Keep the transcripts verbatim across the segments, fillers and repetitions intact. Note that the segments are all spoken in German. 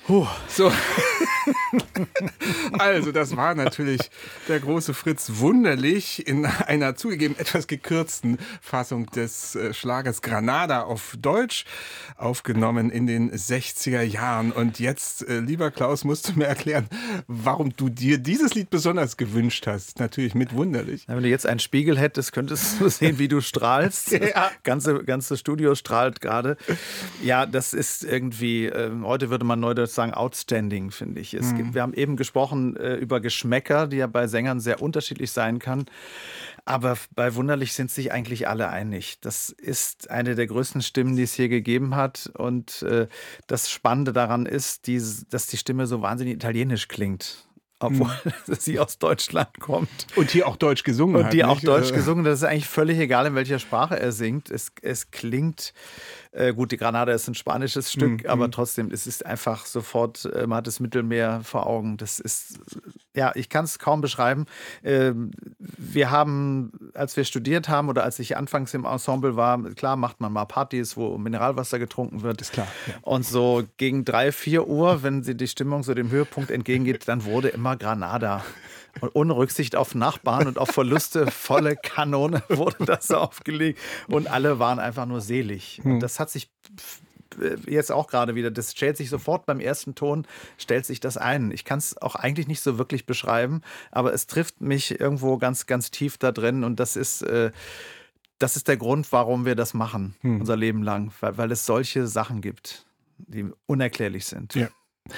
Puh. So. Also, das war natürlich der große Fritz Wunderlich in einer zugegeben etwas gekürzten Fassung des äh, Schlagers Granada auf Deutsch, aufgenommen in den sechziger Jahren. Und jetzt, äh, lieber Klaus, musst du mir erklären, warum du dir dieses Lied besonders gewünscht hast. Natürlich mit Wunderlich. Ja, wenn du jetzt einen Spiegel hättest, könntest du sehen, wie du strahlst. Das Ja. ganze, ganze Studio strahlt gerade. Ja, das ist irgendwie, äh, heute würde man neudeutsch sagen, outstanding, finde ich. Es gibt, wir haben eben gesprochen äh, über Geschmäcker, die ja bei Sängern sehr unterschiedlich sein kann. Aber bei Wunderlich sind sich eigentlich alle einig. Das ist eine der größten Stimmen, die es hier gegeben hat. Und äh, das Spannende daran ist, die, dass die Stimme so wahnsinnig italienisch klingt. Obwohl hm. sie aus Deutschland kommt. Und hier auch Deutsch gesungen Und hat. die nicht? auch Deutsch gesungen. Das ist eigentlich völlig egal, in welcher Sprache er singt. Es, es klingt, äh, gut, die Granada ist ein spanisches Stück, hm. aber trotzdem, es ist einfach sofort, äh, man hat das Mittelmeer vor Augen. Das ist, ja, ich kann es kaum beschreiben. Äh, wir haben, als wir studiert haben oder als ich anfangs im Ensemble war, klar macht man mal Partys, wo Mineralwasser getrunken wird. Ist klar. Ja. Und so gegen drei, vier Uhr, wenn sie die Stimmung so dem Höhepunkt entgegengeht, dann wurde immer Granada. Und ohne Rücksicht auf Nachbarn und auf Verluste, volle Kanone wurde das aufgelegt. Und alle waren einfach nur selig. Und das hat sich jetzt auch gerade wieder, das stellt sich sofort beim ersten Ton, stellt sich das ein. Ich kann es auch eigentlich nicht so wirklich beschreiben, aber es trifft mich irgendwo ganz, ganz tief da drin. Und das ist, äh, das ist der Grund, warum wir das machen, hm. unser Leben lang. Weil, weil es solche Sachen gibt, die unerklärlich sind. Ja.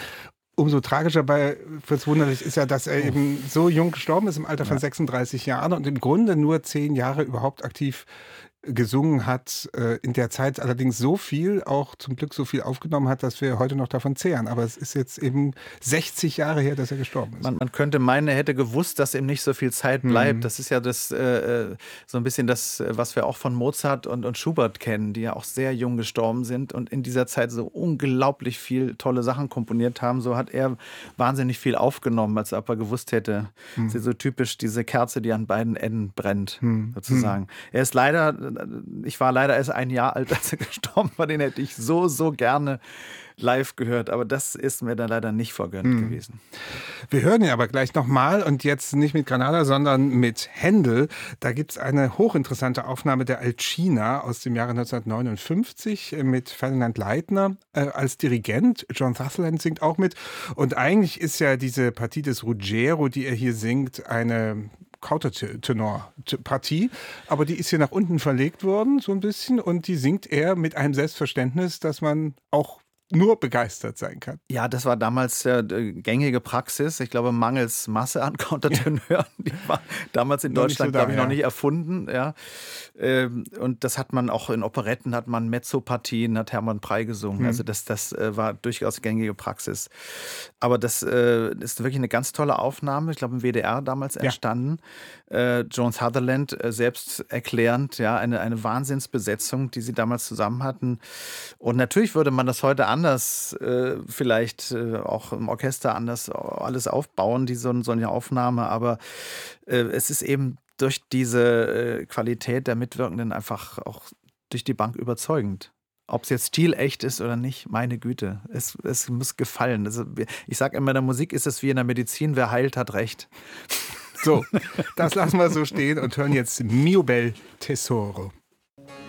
Umso tragischer bei Fritz Wunderlich ist ja, dass er eben so jung gestorben ist, im Alter von sechsunddreißig Jahren und im Grunde nur zehn Jahre überhaupt aktiv gesungen hat, in der Zeit allerdings so viel, auch zum Glück so viel aufgenommen hat, dass wir heute noch davon zehren. Aber es ist jetzt eben sechzig Jahre her, dass er gestorben ist. Man, man könnte meinen, er hätte gewusst, dass ihm nicht so viel Zeit bleibt. Mhm. Das ist ja das äh, so ein bisschen das, was wir auch von Mozart und, und Schubert kennen, die ja auch sehr jung gestorben sind und in dieser Zeit so unglaublich viel tolle Sachen komponiert haben. So hat er wahnsinnig viel aufgenommen, als ob er gewusst hätte. Mhm. Das ist so typisch diese Kerze, die an beiden Enden brennt, mhm. sozusagen. Mhm. Er ist leider Ich war leider erst ein Jahr alt, als er gestorben war. Den hätte ich so, so gerne live gehört. Aber das ist mir dann leider nicht vergönnt hm. gewesen. Wir hören ihn aber gleich nochmal und jetzt nicht mit Granada, sondern mit Händel. Da gibt es eine hochinteressante Aufnahme der Alcina aus dem Jahre neunzehnhundertneunundfünfzig mit Ferdinand Leitner äh, als Dirigent. John Sutherland singt auch mit. Und eigentlich ist ja diese Partie des Ruggiero, die er hier singt, eine Countertenor-Partie, aber die ist hier nach unten verlegt worden, so ein bisschen, und die singt er mit einem Selbstverständnis, dass man auch nur begeistert sein kann. Ja, das war damals äh, gängige Praxis. Ich glaube, mangels Masse an Countertenören. Die war damals in Deutschland, so glaube ich, ja. noch nicht erfunden. Ja. Ähm, und das hat man auch in Operetten, hat man Mezzopartien, hat Hermann Prey gesungen. Mhm. Also das, das äh, war durchaus gängige Praxis. Aber das äh, ist wirklich eine ganz tolle Aufnahme. Ich glaube, im W D R damals entstanden. Ja. Äh, Joan Sutherland äh, selbst erklärend, ja, eine, eine Wahnsinnsbesetzung, die sie damals zusammen hatten. Und natürlich würde man das heute anders, äh, vielleicht äh, auch im Orchester anders alles aufbauen, die so, so eine Aufnahme. Aber äh, es ist eben durch diese äh, Qualität der Mitwirkenden einfach auch durch die Bank überzeugend. Ob es jetzt stilecht ist oder nicht, meine Güte, es, es muss gefallen. Also, ich sage immer, in der Musik ist es wie in der Medizin, wer heilt, hat recht. So, das lassen wir so stehen und hören jetzt Mio bel tesoro.